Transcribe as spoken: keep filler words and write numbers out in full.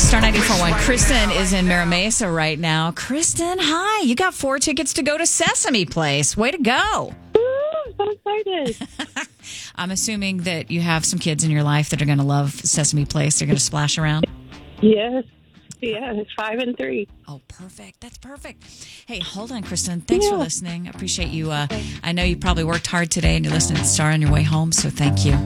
Star ninety-four point one. Kristen is in Mira Mesa right now. Kristen, hi. You got four tickets to go to Sesame Place. Way to go. Woo, I'm so excited. I'm assuming that you have some kids in your life that are going to love Sesame Place. They're going to splash around. Yes. Yeah, it's five and three. Oh, perfect. That's perfect. Hey, hold on, Kristen. Thanks Yeah. for listening. I appreciate you. Uh, I know you probably worked hard today and you're listening to Star on your way home, so thank you.